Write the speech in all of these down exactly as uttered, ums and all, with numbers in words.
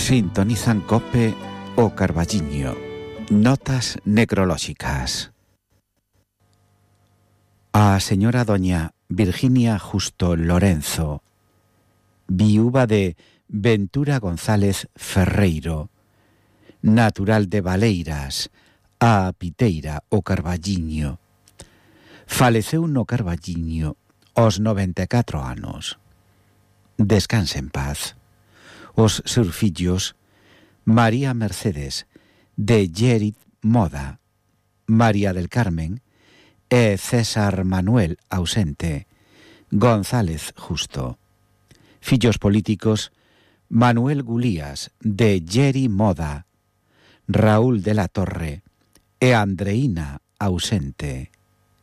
Sintonizan Cope o Carballiño. Notas necrolóxicas. A señora doña Virginia Justo Lorenzo, viúva de Ventura González Ferreiro, natural de Valeiras, a Piteira, o Carballiño. Faleceu no Carballiño aos noventa e catro anos. Descanse en paz. Os seus fillos, María Mercedes de Llerit Moda, María del Carmen e César Manuel ausente, González Justo. Fillos políticos, Manuel Gulías de Lleri Moda, Raúl de la Torre e Andreína ausente.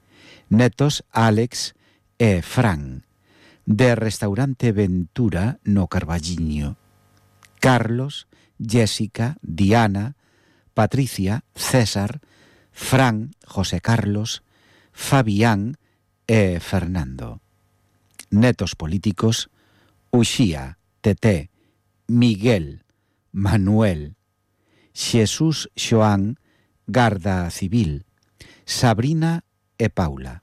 Netos Álex e Fran de Restaurante Ventura no Carballiño. Carlos, Jessica, Diana, Patricia, César, Fran, José Carlos, Fabián e Fernando. Netos políticos, Uxía, Teté, Miguel, Manuel, Xesús Xoán, Garda Civil, Sabrina e Paula.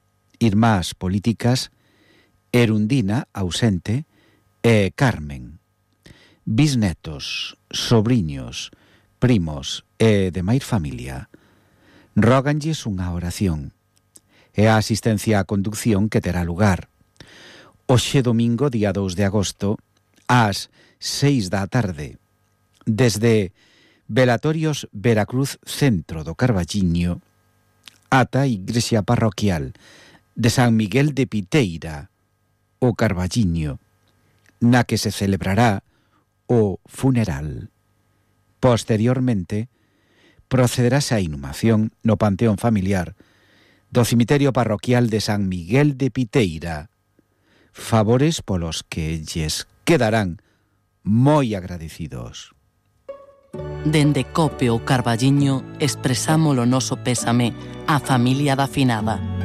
Irmás políticas, Erundina, ausente, e Carmen. Bisnetos, sobriños, primos e demais familia, róganlles unha oración e a asistencia á conducción que terá lugar hoxe domingo, día dous de agosto, ás seis da tarde, desde Velatorios Veracruz Centro do Carballiño ata a Igrexa Parroquial de San Miguel de Piteira, o Carballiño, na que se celebrará o funeral. Posteriormente, procederase a inhumación no panteón familiar do cemiterio parroquial de San Miguel de Piteira, favores polos que lles quedarán moi agradecidos. Dende Cope o Carballiño expresamos o noso pésame á familia da finada.